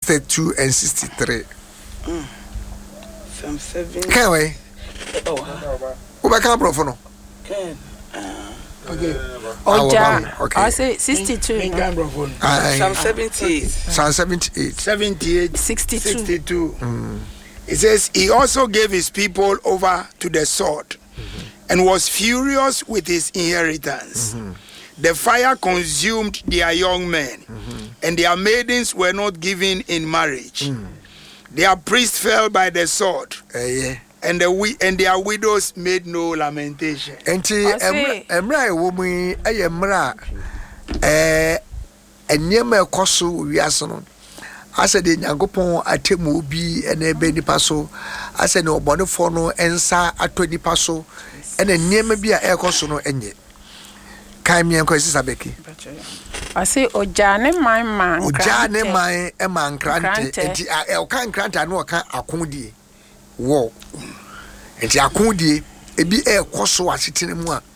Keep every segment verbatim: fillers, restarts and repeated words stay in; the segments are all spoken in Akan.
sixty-two and sixty-three. Mm. Psalm seven. Can we? Oh, who back up for no? Can. Okay. Oja. Okay. I say sixty-two. Psalm seventy-eight. Psalm seventy-eight. seventy-eight. sixty-two. sixty-two. Mm. It says, he also gave his people over to the sword mm-hmm. and was furious with his inheritance. Mm-hmm. The fire consumed their young men, mm-hmm. and their maidens were not given in marriage. Mm. Their priests fell by the sword. Uh, yeah. And the we and their widows made no lamentation. Enti emra e wo mu eye mra eh enyema ekoso wiase no ase de Nyankopon atemu obi ene ebe nipa so ase ne obonefo no ensa ato nipa so ene nyema bi a ekoso no enye kan mi enko sisa beki ase ojane man man ojane man e man krante enti e o kan krante no o kan akondie wo enti akondie ebi e koso asetene mu a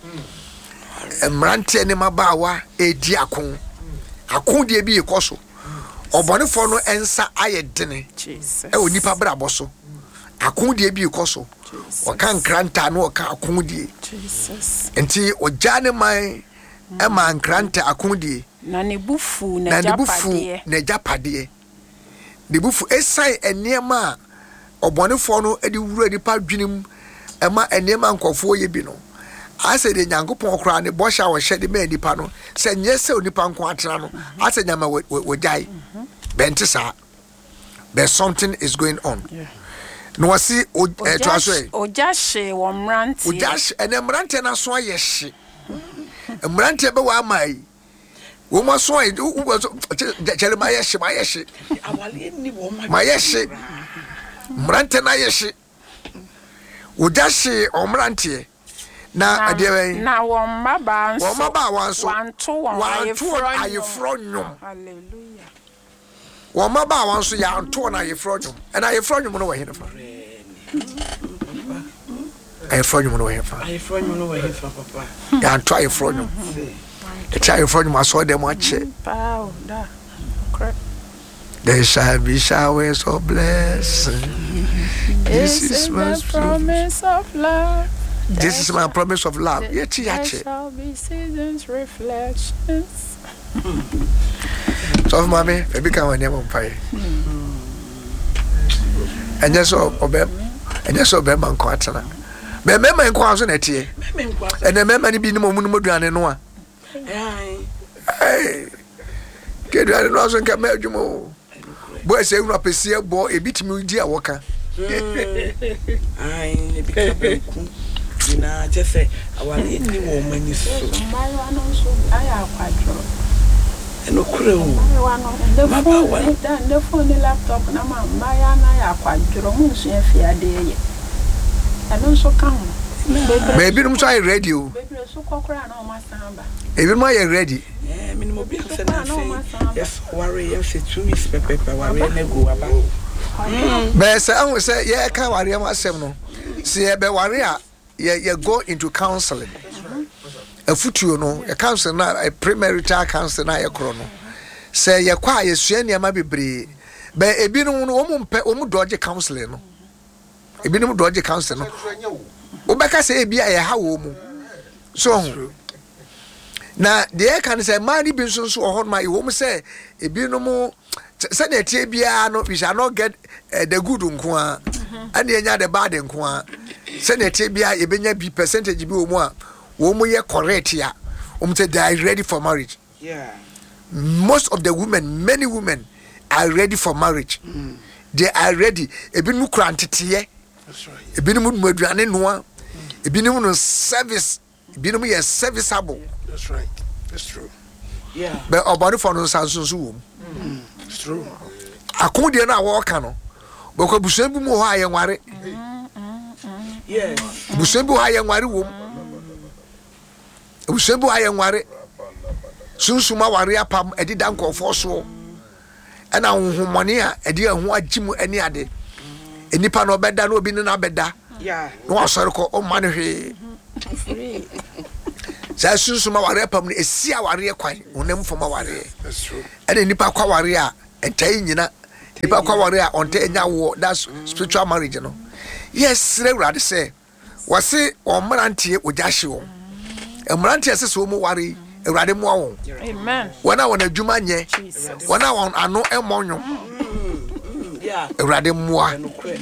emrante ne mabawa edi akon akondie bi e koso obonefo no ensa ayedene Jesus e onipa brabo so akondie bi e koso o kan kranta no o kan akondie Jesus enti ojane man e man krante akondie na ne bufu na japade na japade ne bufu esai enema obonefo no edi wura nipa dwenem ema enema nkofo ye bi no ase de Nyankopon kra ne bosha wo hye de ma nipa no se nyese onipa nko atena no ase nyama wodai bente sa there's something is going on. Yeah. No wasi o to aso e ojahye wo mrante ojahye ene mrante na so ayehye mrante be wa mai wo mo so e chele ma yehye ma yehye awale ni wo ma yehye mrante na yehye ojahye o mrante na ade na wo maba nso wo maba wanso wanto wo ayefro nyom hallelujah wo maba wanso ya anto na ayefro nyom na ayefro nyom no wo henefa ayefro nyom no wo henefa ayefro nyom no wo henefa papa ya anto ayefro nyom e cha ayefro nyom aso dem ache pow da correct. There shall be showers of blessing. This is my promise of love. This is my promise of love. There shall be seasons, reflections. So, mommy, maybe come on, never pay. And just obey, and just obey my quarter. But member in Quason at ye, and the member be no more than no. Hey, get out of the can make you more. Boy, say, you know, a boy, a bit me, dear Walker. I became. Na just say our any woman is so my one also I have quite and no crew the phone the phone the laptop na ma my na ya kwadro mu so afia de ye and also come baby no try radio baby so kokora na o masamba even my ready eh me no be say na say yes worry yes two weeks pepe worry na go aba but say I say yeah can worry am asem no say be worry a you, you go into counseling. A futu no, a counselor na a premarital counselor na ye kro no. Say ye kwa ye sua niam bebre. Be ebi no no omu mpe omu dodge counseling no. Ebi no dodge counseling no. Obeka say ebi a ye ha wo mu. So na de can say man bi nso nso ohon ma wo mu say ebi no mu say na tie bia no we shall not get uh, the good nko a and enya the bad nko a Senator Bia, you been be percentage be more, woman, ye correct ya. Um, say they are ready for marriage. Yeah. Most of the women, many women are ready for marriage. Mm. They are ready. A bit more quantity, that's right. A bit more modern noa, a bit more service, a bit more serviceable. That's right. That's true. Yeah. But our body for no sounds so. It's true. I couldn't do na walk on. Because Busembu Moha and Wari. Yes. Busembu haya ngwari wo. Busembu haya ngwari. Sunsuma wari apam edi dan nkofo so. Ana honhomone a edi ahu agimu ani ade. Enipa no beda no obi ne na beda. Yeah. No asore ko o mane hwe. Sa sunsuma wari apam ne esi a wari kwan. Onem foma wari. That's true. Ana enipa kwa wari a entai nyina Ipa kwa wari a onte enya wo that's spiritual marriage no. Yes, Ewurade say wase omrantie ogahye wo. Emrantie se so mu wari Ewurade mu awon. Amen. Wana wona adwuma nye. Wana won ano emonyo. Yeah. Ewurade mu a.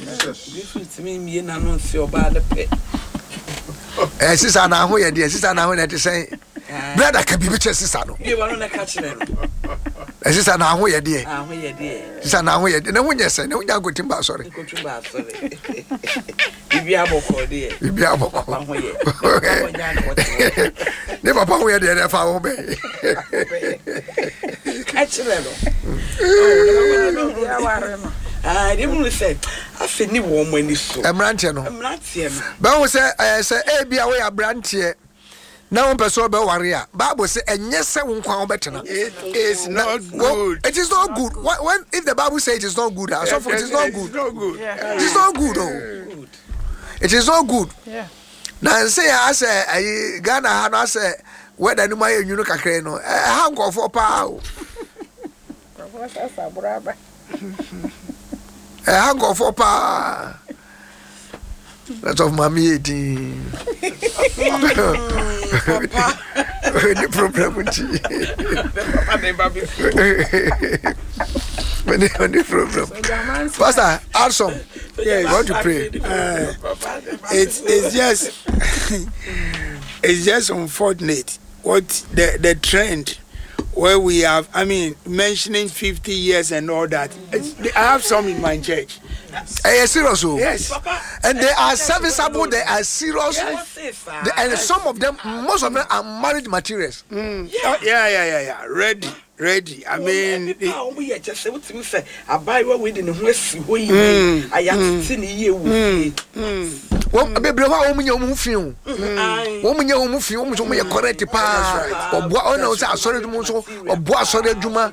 Eh sisa na ho ye de sisa na ho na te say brother ka bibi che sisa no. Ye wano na ka kire no. Eh sisa na ho ye de. Ah ho ye de. Sisa na ho ye de. Na ho nye se na ho nya gotimba sorry. Gotimba sorry. Bibi aboko de. Bibi aboko. Papa ho ye. Ne papa ho ye de na fa ho be. Ka kire no. Oh, ya ware no. Ah, they will say, I feel ni wo mo ni so. Emrantie no. Emrantie no. Ba wo say eh say e bia we abrantie. Na won person be ware a. Bible say enye se wo nkwan obetena. It is not good. It is not good. When if the Bible says it is not good, so for it is not good. It's not good. It is not good. Oh. It is not good. Yeah. Na say I say Ghana ha no say whether ni my enu kakra no. Eh ha nkofo pa o. Eh hang off opa. That's of mommy eighteen. Papa. Any problem with you? Any problem? Pastor, awesome. Yes. Want to pray? Uh, it's it's just it's just unfortunate what the the trend where we have, I mean, mentioning fifty years and all that. It's, I have some in my church. Yes, serious. Yes. And they are serviceable, they are serious. Yes. They, and some of them, most of them are marriage materials. Mm. Yeah. Oh, yeah, yeah, yeah, yeah. Ready, ready. I mean, oh, we just say what we say. I buy what we didn't waste. I am sitting here. Well, a baby, how many of you feel? Woman, you move you almost make a correct pa or what owners are sorry to Monso or Bois sorry Juma.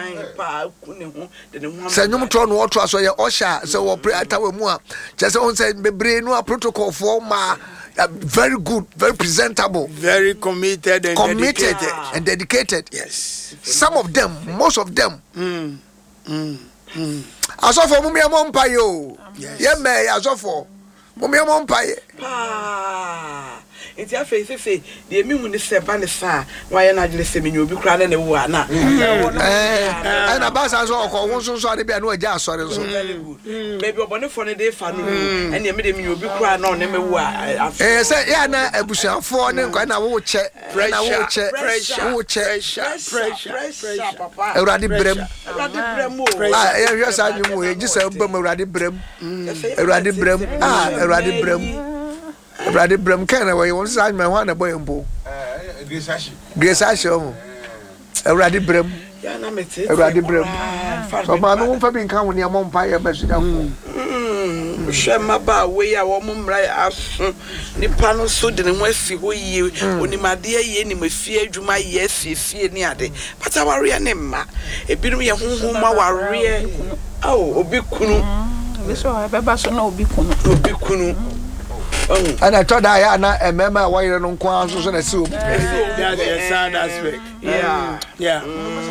Send you to water so your Osha, so pray at our more. Just on said, be brain no protocol for ma. Very good, very presentable, very committed and committed dedicated. and dedicated. Yes. Some of them, most of them. Mm. Mm. Mm. As of for Mumia Mompayo. Yeah, may as of for. Mumia Mompaye. Ah, it's your face, say, the immune is a banner, why am I just saying you'll be crying in the one? And a bass as well, one so sorry, be no just sorry. Maybe a bonnet for a day, funny, and you made him you'll be crying on him. I say, yeah, a bush for and I will check, pressure, check, pressure, check, pressure, pressure, a ruddy brim. Yes, I knew just a bum, a ruddy brim, a ruddy brim, ah, a ruddy brim. Brady Bram Kenna, where you want to sign my one a boy and boo. Grace Asho. A ruddy brim. A ruddy brim. So, my own for being coming near Mompire, but she don't. Shamaba, way a woman right as Nipano so didn't West who you, only my dear Yenny, my fear, you my yes, you fear near day. But our real name, a bit of me a home, our real. Oh, Obikunu. This one, I better so no Bikunu. Obikunu. And I thought I had a member why you don't come so and soup. That's a sad aspect. Yeah, yeah.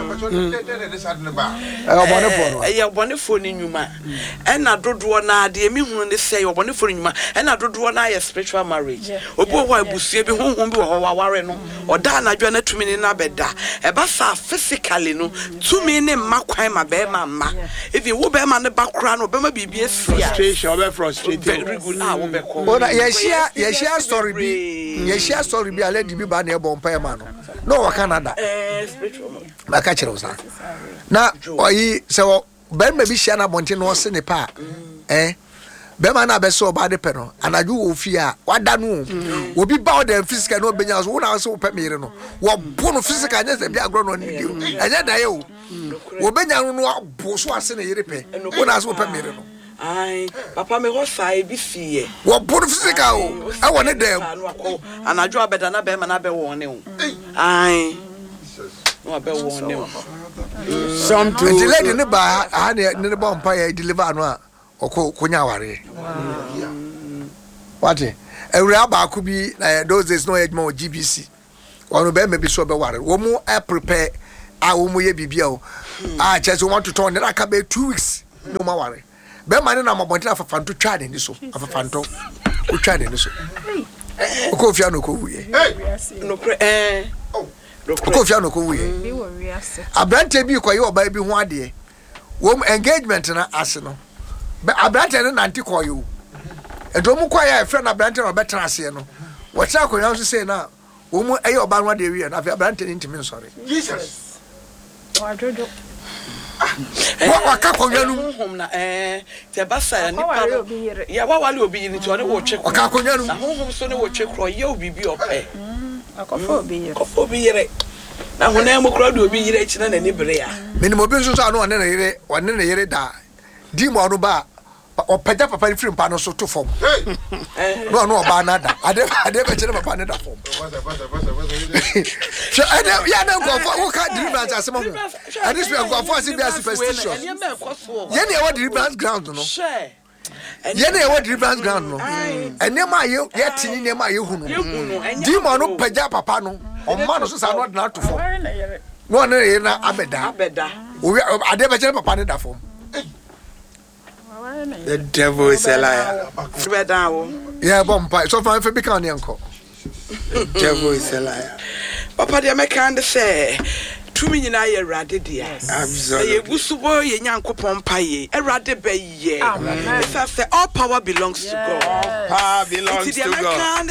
A wonderful in you, man. And I don't want to me when they say you're wonderful in you, and I don't want a spiritual marriage. Or go why Bussy be home or Warren or Dana Joanna to me in a bed. A bassa physically no two men in Maquai, my bear mamma. If you will bear man the background or Bema be frustration or frustrated. Very good. Yes, yeah, yes, yeah, story be. Yes, yeah, story be. I let you be by near Bompire man. No, Canada. My catcher was that. Now, or he so Ben maybe Shana Montino was in the park. Eh? Bemana beso ba de peno anaju wo fia wada no obi ba o physical no benya so wona so pe mere no wo bo no physical nya se bia agro no ni enya da ye o wo benya no no bo so ase na yere pe wona so pe mere no. Ai, papa me ho sai bi fie. Wo bo physical o. E woni dem. Anajo abeda na be ma na be won ne o. Ai. No be won ne o. Some to the lady ne ba ha ne ne ba mpa ya deliver no a oko konya ware. What? Ewura ba ku bi na those days no edma o G B C. Ono be me bi so be ware. Wo mu prepare a wo mu ye bibia o. Ah, just want to turn that ka be two weeks. no ma ware be ma ne na mabonte afafanto twa ne ni so afafanto o twa ne ni so o ko fia no ko wuye no kre eh o ko fia no ko wuye bi wo wiase abrante bi ko ye oba bi ho ade wo engagement na ase no be abrante ne nanti ko yo edo mu kwa ya friend abrante no betra ase no wo tra ko yan so say na wo mu eye oba no ade wi na afi abrante ne ntimi nsore Jesus wa jojo wa waka ko yanu hom na eh te ba sa ni pa ya wa wale obi ni to ne wo twe waka ko yanu na hom so ne wo twe kro ye obi bi ope akofo obi yire akofo obi yire na hona mu kro do obi yire chi na ni bere ya minimo bi nso so anu one na yire one na yire da di mo anu ba o pagya papa ni free mpa no so to form no no ba na da ade ade be kire papa ne da form so ade ya na go for wo ka deliverance asem ho ade so go for asi be as superstition ye na e wo deliverance ground no ye na e wo deliverance ground no ene ma ye ye tini ne ma ye hu no di mo no pagya papa no o ma no so sa no na to form no na ye na abeda abeda o ade be kire papa ne da form. The devil is a liar. Yeah, bomba. So far, if you become uncle, the devil is a liar. Papa, they make kind of say. Two million a year radid, yes. Absolutely. A busubo, ye yanko pompaye, a radid bay ye. If I say all power belongs to God, all power belongs to God.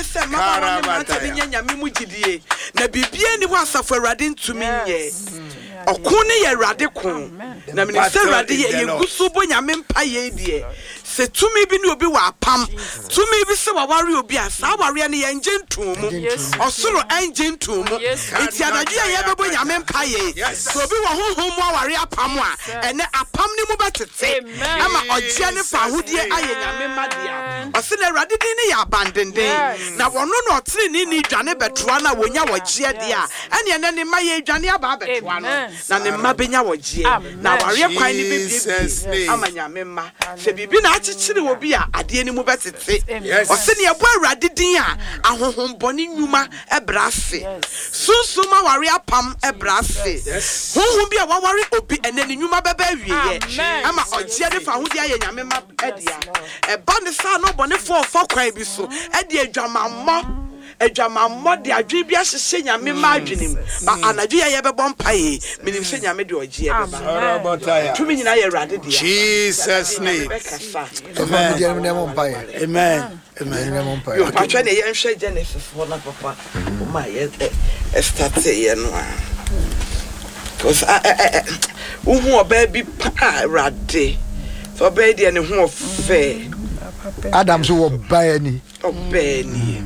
Na bibia ni wasa for radin to me ye. Okune ye radikun. Na minister radi ye busubo nyame mpaye die. Se tumi bi ni obi wa pam. Tumi bi se wa wari obi asa wari ne ye ngentum. Osoro engentum. Enti anadwe ye bebo nyame mpaye. So bi wa honhom wa wari apam a ene apam ni mu betete. Ama oje ne fa hodie aye nyame madia. Ose na radi din ne ya bandenden. Na wono no otire ni ni dwane betoa na wonya wogye de a. Ene ene ne maye dwane aba betoa no. Na ne mma benya wogye. Na wari kwan ni bi ama nyame ma. Se bibi na achichiri obi a ade ni mu betete. Ose ne ebo awrade din a ahohom boni nwuma ebrase. Sunsuma wari apam ebrase. Honhom bi a wawari obi ene ni nwuma beba wiye. Ama ogye de fa hodi aye nyame ma edia. Eba ne sa no boni fo fo kwan bi so. Ede adwamammo adwamammo de adwe bi ahye nyame ma adwenim. Ba anadwe ye bebɔ mpae. Minim se nyame de ogye beba. Tumi nyina ye awrade dia. Jesus name. Amen. Amen. Amen. Yo patwa ne ye nhwe Genesis for na papa. O ma ye start ye no a. Cause eh eh uhu oba bi pa rade. So oba de ne hu ofe. Adam so oba ni. Oba ni.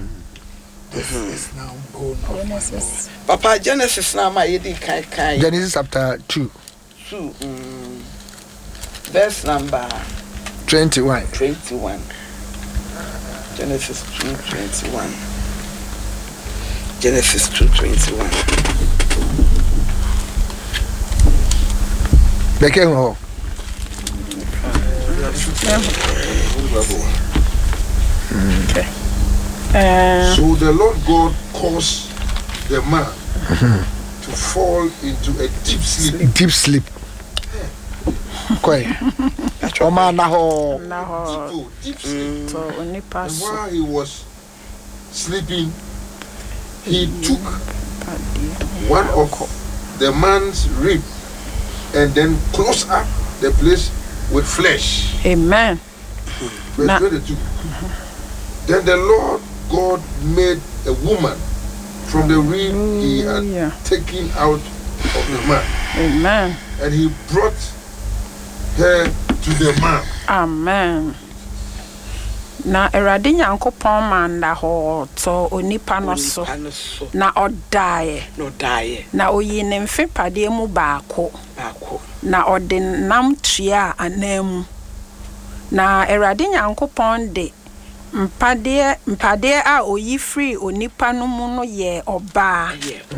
Genesis Papa Genesis na ma ye di kai kai. Genesis chapter two. two. Mm, verse number twenty-one. twenty-one. Genesis two twenty-one. Genesis two twenty-one. Beke ho. okay uh, So the Lord God caused the man to fall into a deep sleep. Deep sleep. Koi. O ma na ho. na ho Oh, deep sleep. so oni And pass while he was sleeping, he took one of the man's rib and then closed up the place with flesh. amen Verse Na- twenty-two. Then the Lord God made a woman from the rib he had Hallelujah. taken out of the man, amen and he brought her to the man. amen na erade nyankopon manda ho to onipa no so na odae No die. na oyi ne mfe pade mu baako Baako. na ode nam tua anam na erade nyankopon de mpade mpade a oyi free onipa no mu no ye oba Yeah.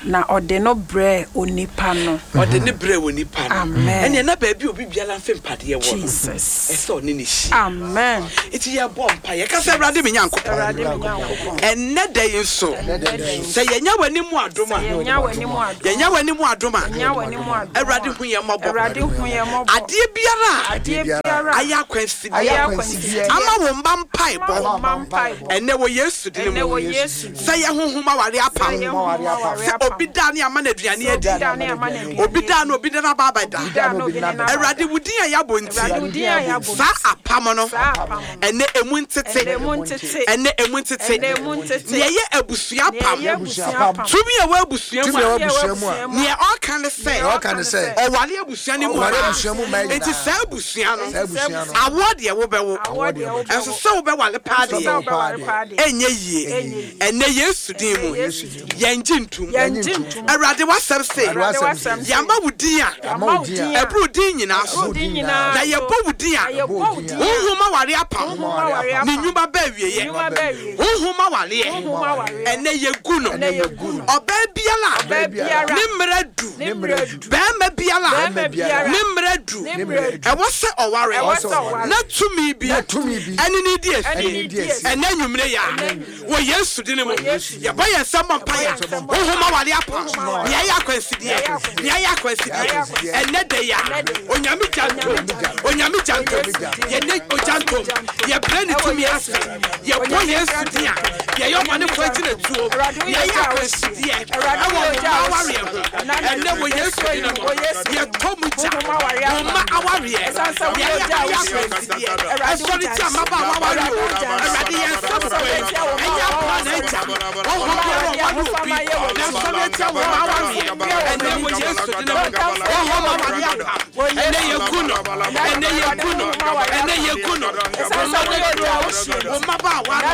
na ɔde no brɛ onipa no ɔde ne brɛ onipa no amen ɛne na baabi obi biala mfe mpadeɛ wɔ Jesus ɛsɛ ɔne ne hyi amen iti yɛ bɔ mpa yɛ ka sɛ Awurade me Nyankopɔn Awurade me Nyankopɔn ɛnɛ da yi so sɛ yɛnya w'ani mu adom a yɛnya w'ani mu adom yɛnya w'ani mu adom a yɛnya w'ani mu adom Awurade hu yɛ mmɔbɔ Awurade hu yɛ mmɔbɔ adeɛ biara adeɛ biara ayɛ akwansi ayɛ akwansideɛ ama wo mba mpaebɔ mma mpaebɔ ɛnɛ wɔ Yesu din ɛnɛ mu wɔ Yesu sɛ yɛ honhom aware apam yɛ hu aware sɛ obi da ne ama na aduane adi da ne ama na aduane obi da no obi da na ba ba da da no bi ne na Awurade wudin a yɛabɔ Awurade nti wudin a yɛabɔ saa apam no saa apam ɛnɛ emu ntete ɛnɛ emu ntete ɛnɛ emu ntete ɛnɛ emu ntete nea ɛyɛ abusua pam yɛ abusua pam tumi a wɔ abusua Tumi mu a ɛwɔ a abusua mu a nea ɔka ne sɛ ɔka ne sɛ ɔware abusua ne mu ɔware abusua mu ma nyinaa. nti saa abusua no saa abusua no awoɔ deɛ wobɛwo Awoɔ deɛ wobɛwo. ɛnso sɛ wobɛwale paa sɛ deɛ wobɛware paa deɛ ɛnyɛ yie ɛnɛ Yesu din mu yɛngye ntom yɛngye ntom Awurade wasɛm se Awurade wasɛm se yɛama wo din a yɛama wo din a ɛboro wo din nyinaa so wo din nyinaa na yɛbɔ wo din a yɛbɔ wo din a honhom aware apam honhom aware apam. ne nnwuma baa awieeɛ nnwuma baa awieeɛ. honhom awareɛ honhom awareɛ. ɛnɛ yɛgu no ɛnɛ yɛgu no. ɔbaa biara Ɔbaa biara. ne mmerɛ du ne mmerɛ du bɛrima biara Bɛrima biara. ne mmerɛ du ne mmerɛ du ɛwɔ sɛ ɔware Ɛwɔ sɛ ɔware. na tumi bi Na tumi bi. ɛne ne di Ɛne ne asie di asie. ɛnɛ nwummerɛ yɛ a wɔ Yesu din mu Yesu din. yɛbɔ yɛn nsɛm bɔ mpaeɛ honhom aware apa nea ɛyɛ akwansideɛ nea ɛyɛ akwansideɛ ɛnɛ da yɛ a onyame gya ntom onyame gya ntom yɛne ogya ntom yɛbrɛ ne tumi ase yɛbɔ Yesu din a yɛyɛ ɔma ne kɔ agyina tuo yɛyɛ akwansideɛ ɛwɔ ɔma awareɛ ho ɛnɛ wɔ Yesu din mu yɛtɔ mu gya ɔma awareɛ yɛyɛ ayɛ akwansideɛ ɛsɔre ti amaba awareɛ o Awurade yɛn nsɛm sɛ ɛnyɛ apra na agya ɔho biara ɔma ne obi na ɛsɔre ti awɔ ma awareɛ ɛnɛ wɔ Yesu din mu ɔho ma awareɛ apa ɛnɛ yɛgu no ɛnɛ yɛgu no ɛnɛ yɛgu no ɔma ne duro ɔma ba aware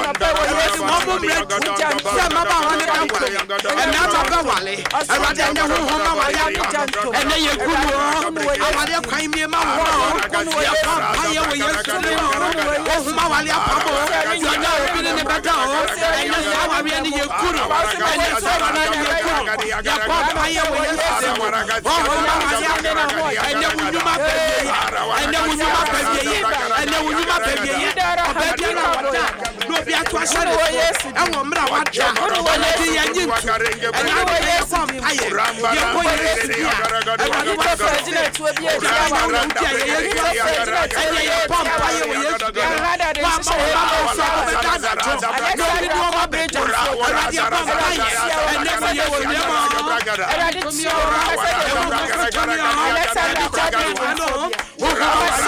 ɔmo mmerɛ du sɛ maba awa ne bɛwale ɛnɛ ama bɛwale Awurade ɛnɛ honhom ma awareɛ apa ɛnɛ yɛgu no awareɛ kwan mmiɛma wo no yɛfa mpayɛ wɔ Yesu din mu ɔhom awareɛ apa mo yɛnyɛ obi ne ne bɛda o ɛnɛ sɛ awareɛ ne yɛgu no ɛnɛ sɛ awareɛ ne yɛgu no yɛfa mpayɛ wɔ Yesu din mu ɔhom awareɛ apa ɛnɛ wo nnwuma bɛwie ɛnɛ wo nnwuma bɛwie ɛnɛ wo nnwuma bɛwie ɔbaa biara wɔda na obi ato ahyɛ ne so ɛwɔ mmerɛ a wada ɛnɛ de yɛnye ntu ɛnɛ ade yɛfa mpayɛ yɛbɔ Yesu di a Awurade wɔsɛ ɛgyina tuo bi ɛgyina wo wudi a yɛyɛ tuo ɛnɛ yɛbɔ mpayɛ wɔ Yesu di a wɔama wo ba wo so abɛda anato na obi ne wɔma bɛgya Awurade yɛbɔ mpayɛ ɛnɛ ma yɛwɔ nneɛma Awurade tumi a wɔma ɛwɔ kɔfɛ tumi a Alexander Kwade ano wɔhɔ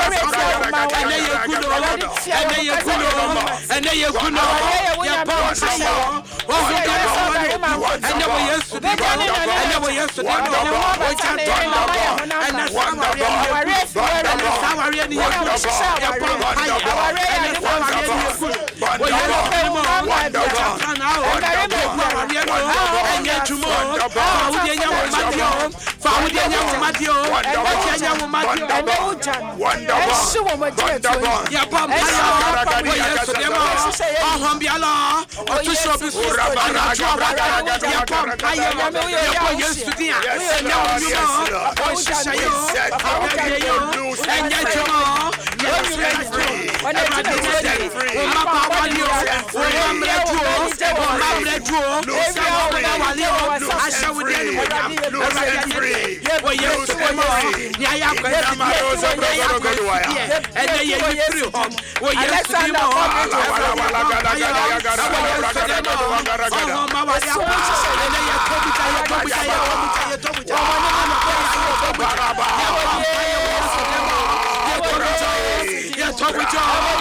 ɛnɛ yɛgu no ɛnɛ yɛgu no ɛnɛ yɛgu no yɛbɔ mpayɛ wɔho yɛbɔ ɛnɛ wɔ Yesu di mu ɛnɛ wɔ Yesu di mu wɔgya tɔ no ɛnɛ saa awareɛ ne yɛgu ɛnɛ saa awareɛ ne yɛgu yɛbɔ mpayɛ ɛnɛ saa awareɛ ne yɛgu wɔ Yesu di mu wɔgya tɔ no yɛgu awareɛ no ɛnyɛ adwuma o fa ahodeɛ nya wo madeɛ o fa ahodeɛ nya wo madeɛ o ɛkyɛ nya wo madeɛ o yɛbɔ mpayɛ wɔ Yesu di mu ɔhɔn biala ɔto hyɛ obi so anadwo ɔbada yɛbɔ mpayɛ yɛbɔ Yesu di a ɛnyɛ wo nnwuma o ɔhyehyɛeɛ o abɛdeɛ o ɛnyɛ adwuma o yɛbɔ Awurade sɛ ɔma ba awale o ɔma mmerɛ du o ɔma mmerɛ du o sɛ ɔma awale o ahyɛ wo deɛ ne wɔnyam Awurade yɛ wɔ Yesu di mu ne ayɛ akwansideɛ ne ayɛ akwansideɛ ɛnɛ yɛyi firi hɔ wɔ Yesu di mu ɔma awale apa ɛnɛ yɛtɔ bugya yɛtɔ bugya yɛtɔ bugya yɛtɔ bugya yɛtɔ bugya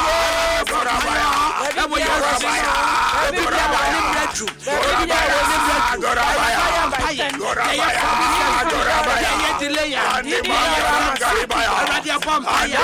ɛwɔ Yesu di mu obi biara wɔ ne mmerɛ du obi biara wɔ ne mmerɛ du ɛyɛ mpayɛ ɛyɛ fɔbi ɛyɛ delay a ɛyɛ fɔbi Awurade abɔ mpayɛ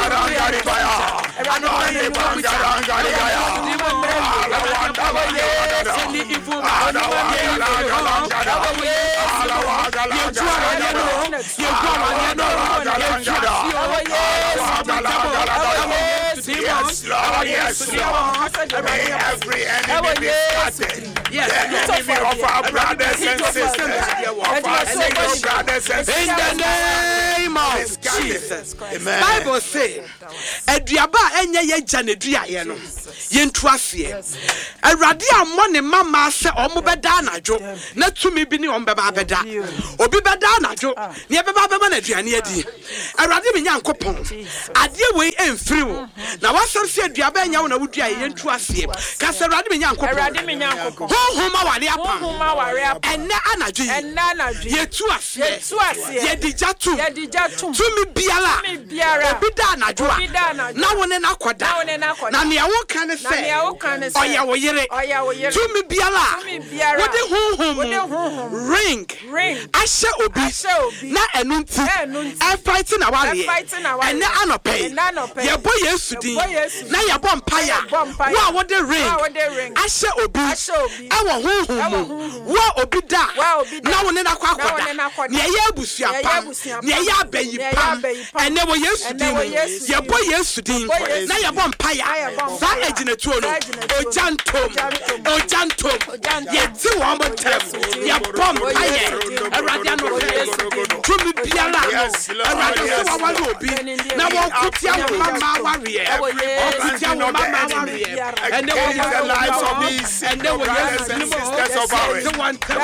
ɛwɔ ne yɛtɔ bugya Yesu di mu Awurade abɔ mpayɛ sɛni ifu ma ɔne ma ne yi firi hɔ ɛwɔ Yesu yɛtu awadeɛ no yɛtu awadeɛ no yɛtu asi ɔwɔ Yesu di mu ɛwɔ Yesu di mu ɛwɔ Yesu di mu May every enemy be scattered. Yes, the enemy of our brothers and sisters, of our single brothers and sisters. In the name of Jesus. Amen. Bible says, "Eduaba enye ye janedua ye no. Yentu asie. Awurade ammo ne mama se omo beda anajo. Na tumi bi ni omo beba beda. Obi beda anajo. Ne beba beba na aduane adi. Awurade me nyankopon. Ade we emfiri wo. Na wasam se aduaba enya wo na wudua yentu asie. Ka se Awurade me nyankopon. Awurade me nyankopon. Honhoma wale apa. Honhoma ware apa. Enne anajo yi. Enne anajo. Yetu asie. Yetu asie. Yedija tu. Yedija tu. Tumi biara. Tumi biara. Obi da anajo a. Na wone na koda. Na wone na koda. Na ne awo kan se. Na ne awo kan se. Oya wo yere. Oya wo yere. Tumi biara. Tumi biara. Wode honhom. Wode honhom. Ring. Ring. Ashe obi. Ashe obi. Na enunti. Enunti. E fighting na wale. E fighting na wale. Enne anope. Enne anope. Ye bo Yesu din. Na ye bo mpaya. Wa wode ring. Wa wode ring. Ashe obi. Ashe obi. E wo honhom. Wa obi da. Wa obi da. Na wone na kwa koda. Ne ye abusua pa. Ne ye abayi pa. Enne wo Yesu din. Ye bo Yesu din. Na ye bo mpaya. Sa ejinetuo no. Ojantom. Ojantom. Ye ti wo mo tem. Ye bo mpaya. Awurade no tumi biala. Awurade so wa wa obi. Na wo kutia wo mama ware. O kutia wo mama ware. Enne wo the lives of these enne wo Yesu din sisters of ours. The one time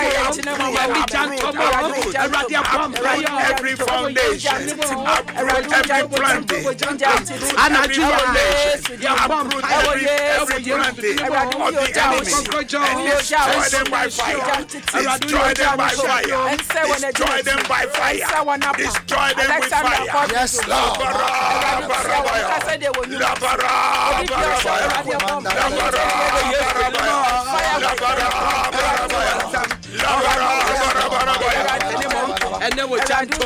every foundation, every planting, and I do every every planting of the enemy, and destroy them by fire, destroy them by fire, destroy them by fire, destroy them with fire. Yes, Lord. And then we jump to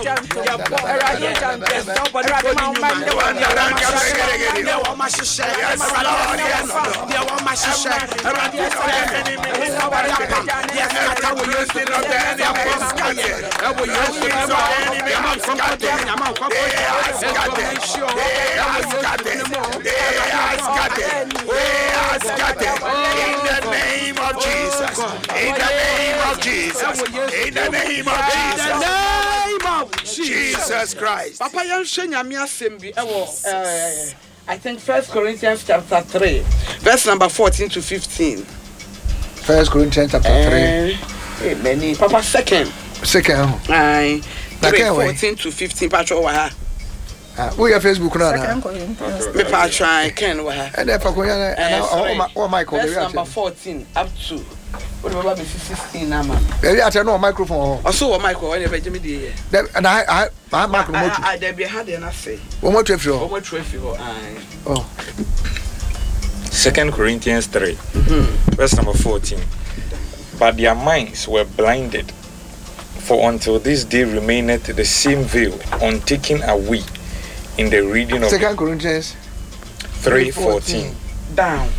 in the name of Jesus, in the name of Jesus, in the name of Jesus. Name of Jesus Christ. Papa Yanshe Nyame asem bi ewo I think First Corinthians chapter three, verse number fourteen to fifteen. First Corinthians chapter three. Eh, many Papa second. Second. Aye. fourteen to fifteen patcho wa ha. Ah, we have Facebook now. Second Corinthians. Me patcho I can wa ha. And if I and oh Michael, verse number fourteen up to what about sixteen na man. Maybe I turn on microphone. Also a micro when you be me dey. And I I I microphone. I there be hard na say. One more twelve. One more twelve. Aye. Oh. Second Corinthians three, mm-hmm. verse number fourteen. But their minds were blinded, for until this day remaineth the same veil untaken away in the reading of Second Corinthians three fourteen. Down.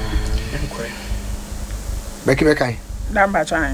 Becky Becky. Number trying.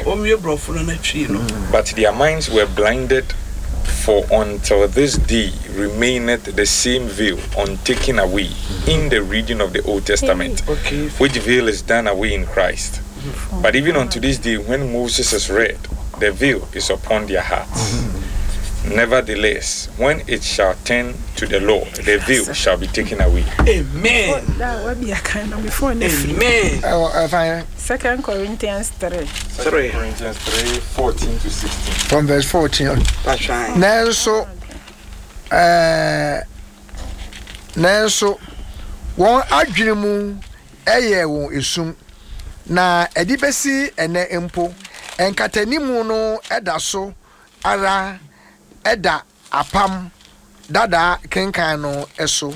But their minds were blinded, for until this day remaineth the same veil untaken away in the reading of the Old Testament, okay. which veil is done away in Christ. Mm-hmm. But even unto this day, when Moses is read, the veil is upon their hearts. Mm-hmm. Nevertheless, when it shall turn to the law, the veil shall be taken away. Amen. That would be a kind of before. Amen. Uh, Second Corinthians three. Second Corinthians three, fourteen to sixteen. From verse fourteen. That's right. Nanso, uh, Nanso, one adwene eye won esum na edibesi ene empo enkatanimu no edaso ara eda apam dada kenkan no eso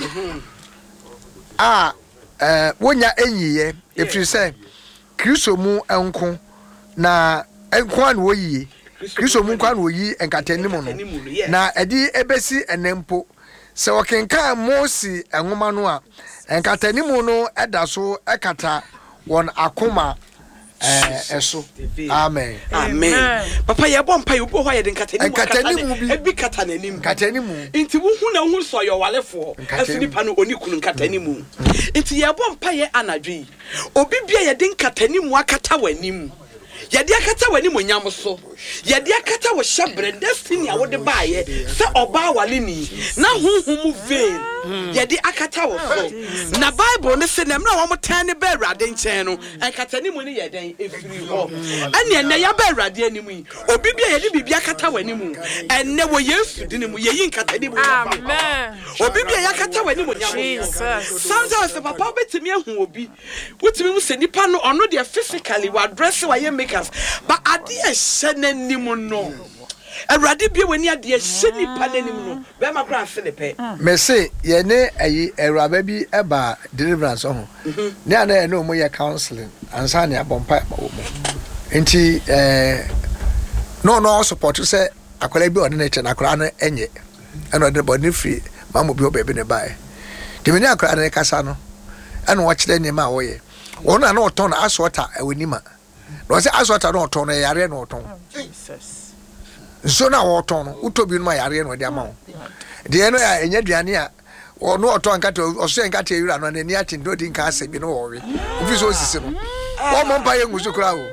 a eh wonya enyiye efiri se Kristo mu enko na enko an woyiye Kristo mu enko an woyi enkatanimu no na edi ebesi enempo se wokenkan Mose enwoma no a enkatanimu no edaso ekata won akoma eh eso amen amen papa ye bo mpa ye bo ho ye de nkatani nkatani mu bi ebi katani mu nkatani mu nti wo hu na hu so ye walefo afini pa no oni kunu nkatani mu nti ye bo mpa ye anadwi obi bia ye de nkatani mu akata wanim yɛde akata wani mo nyam so yɛde akata wo hyebre destiny a wode baaye sɛ oba wale ni na honhom vein yɛde akata wo so na bible ne se na mra wo motan ne ba awurade nkyɛn no akata ni mu ne yɛden efiri hɔ ɛne ɛne ya ba awurade anim yi obi bia yɛde bibia akata wani mu ɛne wo yesu dine mu yɛyi nkata ni mu amen obi bia yakata wani mo nyam sometimes papa betimi ahu obi wotimi mu se nipa no ɔno de physically wa dress wa ye make but adie shenanim no awurade bia wani adie sheni panenim no be ma kra ase ne pe me say ye ne ayi awuraba bi eba deliverance ho ne ana ye no mo ye counseling ansa ne abompa ma wo mo enti eh no no support say akola bi one na che na akola no enye eno de body free ma mo bi obabe ne bae de me ne akola ne kasa no eno wo kire ne ma wo ye wona na oton asota awonima no say asota no oton no yare no oton Jesus so na oton no utobi no yare no de ama wo de no ya enya duane a ono oton nkata oso nkata ewura no na ni atindo di nka ase bi no wo we ofi so osisi no wo mo mpa ye ngusu kra wo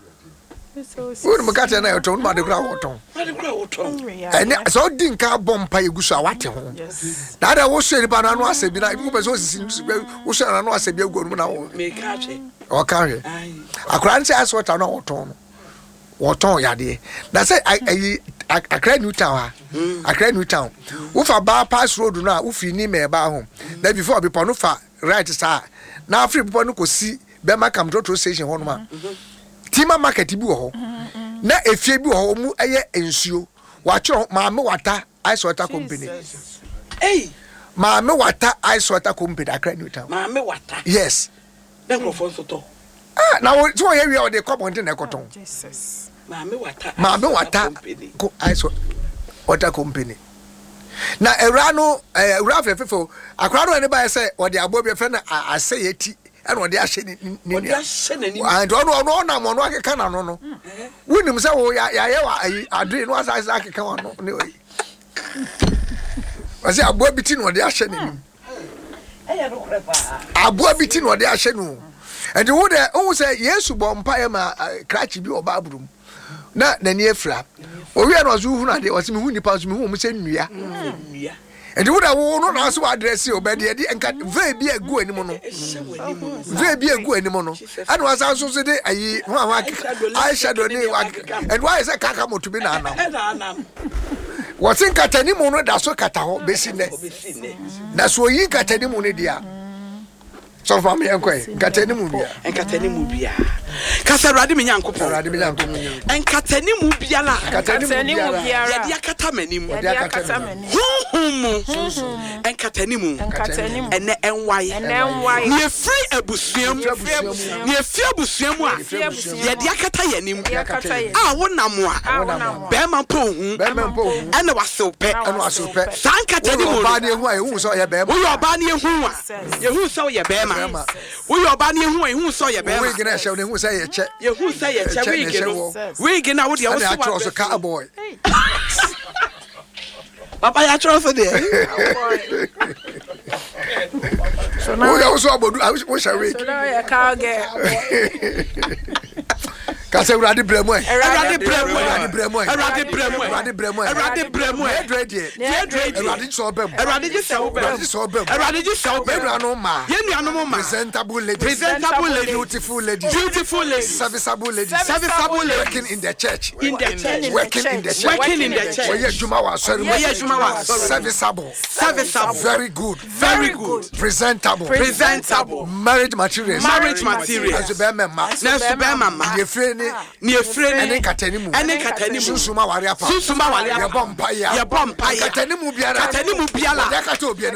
wo mo kata na oton ma de kra wo oton ma de kra wo oton ene so di nka bompa ye gusu a wate ho na da wo so ri ba no ase bi na ibu be so osisi wo so na no ase bi agu no na wo me ka che o carry akran say asota no oton woton yade na say ayi akra new town akra new town wo fa ba pass road no a wo fi ni me ba ho na before be no fa right sir na afri be no kosi be makam trotro station ho no ma tima market bi wo ho na efie bi wo ho mu eye ensuo wa kiro ma me wata ice water company eh ma me wata ice water company akra new town ma me wata yes na go for soto ah na wo so here we are the couple na ekoton Jesus ma me wata ma me wata ko ice water company na ewra no ewra fefefo akra no ne ba say wo de abo bi fe na ase yeti and wo de ahye ni ni ni and ono ono na mo no akeka na no no wunim say wo ya ya wa ade no asa asa akeka wa no ne oyi wase abo bi ti no de ahye ni eya no kure pa abo bi ti no de ahye no and wo de wo say yesu bo mpa e ma krachi bi oba abrum na nani efra o wi na ozu hu na de o se me hu nipa so me hu mo se nnua nnua and wo da wo no na so address o be de de enka ve bi agu anim no ve bi agu anim no and was also say de ayi ho ho I shadow ni and why is that kaka moto bi na anam what in katani mo no da so kata ho besi ne na so yi katani mo ne dia so for me enko katani mo bia enkatani mo bia kasa rade me nyankopon rade me nyankopon enkatani mo bia la enkatani mo bia ya dia kata manim ya dia kata manim hum enkatani mo enkatani mo ene enwaye ene enwaye ne free abusuam ne free abusuam a ya dia kata yanim ah wonam a be ma po hu ene wasew pe ene wasew pe sankatani mo ba ne hu a hu so ye be ma wo yo ba ne hu a ye hu so ye be ma wo yo ba ne hu a hu so ye be ma we gina show ne hu say ye che ye hu say ye che we gina we gina wo de wo so so cowboy papa ya tro so de so now we also abodu wo share we so now ya ka ge kase urade bremo e urade bremo urade bremo e urade bremo e urade bremo e urade bremo e dreadie dreadie urade so bem urade ji se wo bem urade so bem urade ji se wo bem anu ma ye nuanu ma presentable ladies presentable ladies beautiful ladies beautiful ladies serviceable ladies serviceable ladies working in the church in the church working in the church working in the church we juma wa sorry we juma wa serviceable serviceable very good very good presentable presentable marriage materials marriage materials as be mama na so be mama ye free ni ni e free ene katani mu ene katani mu susuma ware apa susuma wale apa ye bompa ya ye bompa ya katani mu biara katani mu biara ya kata obi